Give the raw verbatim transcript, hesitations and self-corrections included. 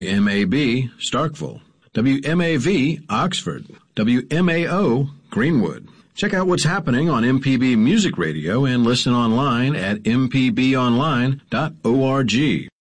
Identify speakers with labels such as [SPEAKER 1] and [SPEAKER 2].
[SPEAKER 1] M A B, Starkville, W M A V, Oxford, W M A O, Greenwood. Check out what's happening on M P B Music Radio and listen online at m p b online dot org.